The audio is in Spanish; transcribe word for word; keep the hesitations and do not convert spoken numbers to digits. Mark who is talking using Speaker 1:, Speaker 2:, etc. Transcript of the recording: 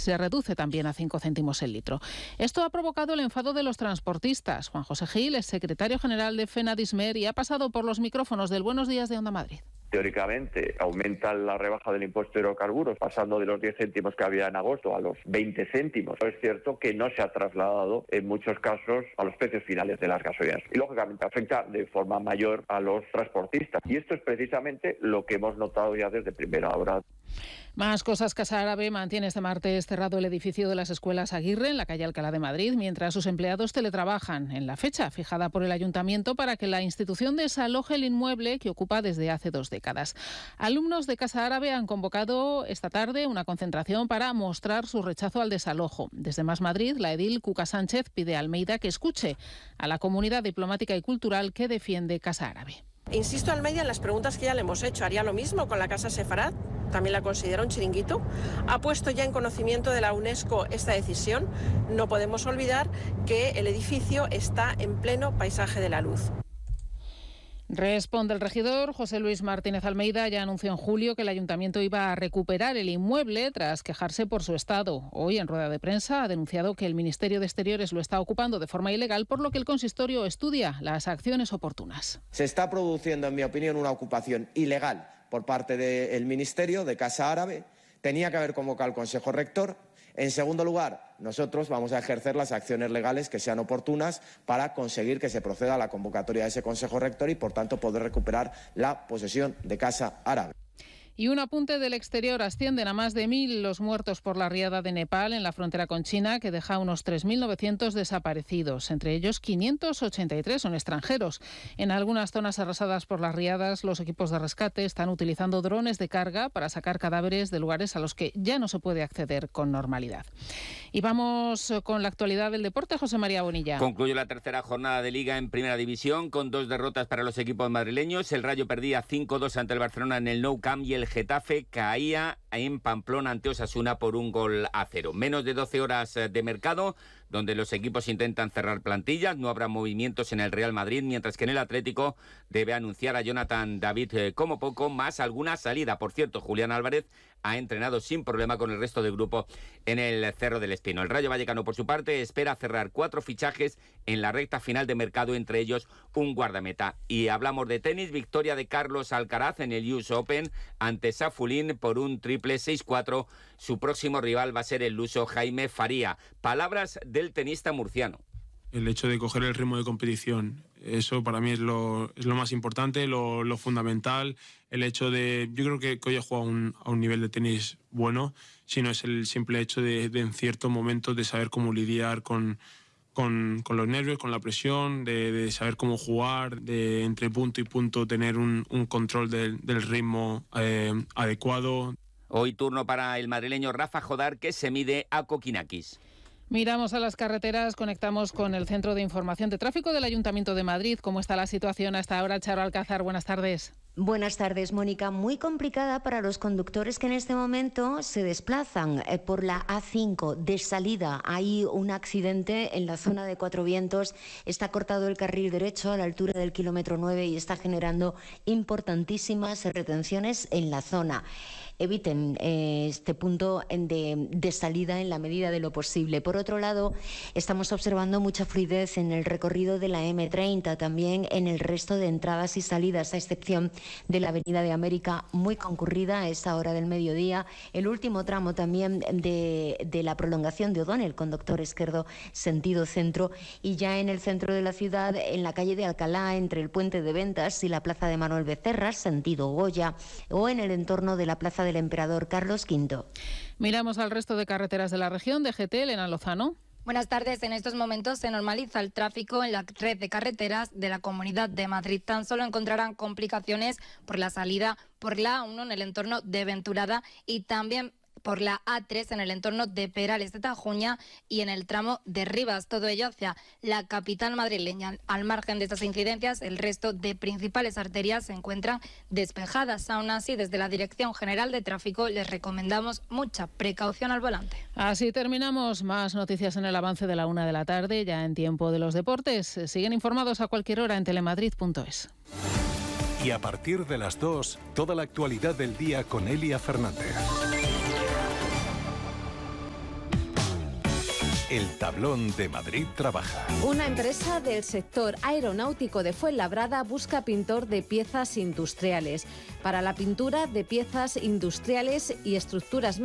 Speaker 1: se reduce también a cinco céntimos el litro. Esto ha provocado el enfado de los transportistas. Juan José Gil es secretario general de FENADISMER y ha pasado por los micrófonos del Buenos Días de Onda Madrid.
Speaker 2: Teóricamente aumenta la rebaja del impuesto de hidrocarburos, pasando de los diez céntimos que había en agosto a los veinte céntimos. Es cierto que no se ha trasladado en muchos casos a los precios finales de las gasolinas y lógicamente afecta de forma mayor a los transportistas. Y esto es precisamente lo que hemos notado ya desde primera hora.
Speaker 1: Más cosas. Casa Árabe mantiene este martes cerrado el edificio de las escuelas Aguirre en la calle Alcalá de Madrid, mientras sus empleados teletrabajan en la fecha fijada por el ayuntamiento para que la institución desaloje el inmueble que ocupa desde hace dos décadas. Alumnos de Casa Árabe han convocado esta tarde una concentración para mostrar su rechazo al desalojo. Desde Más Madrid, la edil Cuca Sánchez pide a Almeida que escuche a la comunidad diplomática y cultural que defiende Casa Árabe.
Speaker 3: Insisto, Almeida, en las preguntas que ya le hemos hecho. ¿Haría lo mismo con la Casa Sefarad? ¿También la considera un chiringuito? ¿Ha puesto ya en conocimiento de la UNESCO esta decisión? No podemos olvidar que el edificio está en pleno paisaje de la luz.
Speaker 1: Responde el regidor José Luis Martínez Almeida. Ya anunció en julio que el ayuntamiento iba a recuperar el inmueble tras quejarse por su estado. Hoy, en rueda de prensa, ha denunciado que el Ministerio de Exteriores lo está ocupando de forma ilegal, por lo que el consistorio estudia las acciones oportunas.
Speaker 4: Se está produciendo, en mi opinión, una ocupación ilegal por parte del Ministerio de Casa Árabe. Tenía que haber convocado al Consejo Rector. En segundo lugar, nosotros vamos a ejercer las acciones legales que sean oportunas para conseguir que se proceda a la convocatoria de ese Consejo Rector y, por tanto, poder recuperar la posesión de Casa Árabe.
Speaker 1: Y un apunte del exterior. Ascienden a más de mil los muertos por la riada de Nepal en la frontera con China, que deja unos tres mil novecientos desaparecidos. Entre ellos, quinientos ochenta y tres son extranjeros. En algunas zonas arrasadas por las riadas, los equipos de rescate están utilizando drones de carga para sacar cadáveres de lugares a los que ya no se puede acceder con normalidad. Y vamos con la actualidad del deporte. José María Bonilla.
Speaker 5: Concluyó la tercera jornada de Liga en Primera División con dos derrotas para los equipos madrileños. El Rayo perdía cinco dos ante el Barcelona en el Nou Camp y el Getafe caía en Pamplona ante Osasuna por un gol a cero. Menos de doce horas de mercado, donde los equipos intentan cerrar plantillas. No habrá movimientos en el Real Madrid, mientras que en el Atlético debe anunciar a Jonathan David eh, como poco, más alguna salida. Por cierto, Julián Álvarez ha entrenado sin problema con el resto del grupo en el Cerro del Espino. El Rayo Vallecano, por su parte, espera cerrar cuatro fichajes en la recta final de mercado, entre ellos un guardameta. Y hablamos de tenis, victoria de Carlos Alcaraz en el U S Open ante Safulín por un triple seis cuatro. Su próximo rival va a ser el luso Jaime Faría. Palabras del tenista murciano.
Speaker 6: El hecho de coger el ritmo de competición, eso para mí es lo, es lo más importante, lo, lo fundamental. El hecho de, yo creo que, que hoy he jugado un, a un nivel de tenis bueno, sino es el simple hecho de, de en ciertos momentos de saber cómo lidiar con, con, con los nervios, con la presión, de, de saber cómo jugar, de entre punto y punto tener un, un control del, del ritmo eh, adecuado.
Speaker 5: Hoy turno para el madrileño Rafa Jodar, que se mide a Kokinakis.
Speaker 1: Miramos a las carreteras, conectamos con el Centro de Información de Tráfico del Ayuntamiento de Madrid. ¿Cómo está la situación hasta ahora? Charo Alcázar, buenas tardes.
Speaker 7: Buenas tardes, Mónica. Muy complicada para los conductores que en este momento se desplazan por la A cinco de salida. Hay un accidente en la zona de Cuatro Vientos. Está cortado el carril derecho a la altura del kilómetro nueve y está generando importantísimas retenciones en la zona. Eviten eh, este punto de, de salida en la medida de lo posible. Por otro lado, estamos observando mucha fluidez en el recorrido de la eme treinta, también en el resto de entradas y salidas, a excepción de la Avenida de América, muy concurrida a esta hora del mediodía. El último tramo también de, de la prolongación de O'Donnell, conductor izquierdo, sentido centro. Y ya en el centro de la ciudad, en la calle de Alcalá, entre el Puente de Ventas y la Plaza de Manuel Becerra, sentido Goya, o en el entorno de la Plaza del Emperador Carlos quinto.
Speaker 1: Miramos al resto de carreteras de la región. De G T, Elena Lozano.
Speaker 8: Buenas tardes. En estos momentos se normaliza el tráfico en la red de carreteras de la Comunidad de Madrid. Tan solo encontrarán complicaciones por la salida por la A uno en el entorno de Venturada y también por la A tres en el entorno de Perales de Tajuña y en el tramo de Rivas. Todo ello hacia la capital madrileña. Al margen de estas incidencias, el resto de principales arterias se encuentran despejadas. Aún así, desde la Dirección General de Tráfico les recomendamos mucha precaución al volante.
Speaker 1: Así terminamos. Más noticias en el avance de la una de la tarde, ya en tiempo de los deportes. Siguen informados a cualquier hora en telemadrid punto es.
Speaker 9: Y a partir de las dos, toda la actualidad del día con Elia Fernández. El tablón de Madrid trabaja.
Speaker 10: Una empresa del sector aeronáutico de Fuenlabrada busca pintor de piezas industriales. Para la pintura de piezas industriales y estructuras